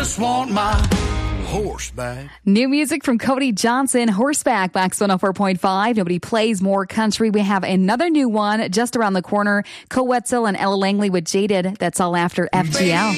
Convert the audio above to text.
just want my horseback. New music from Cody Johnson, Horseback, Wax 104.5. Nobody plays more country. We have another new one just around the corner. Co Wetzel and Ella Langley with Jaded. That's all after FTL.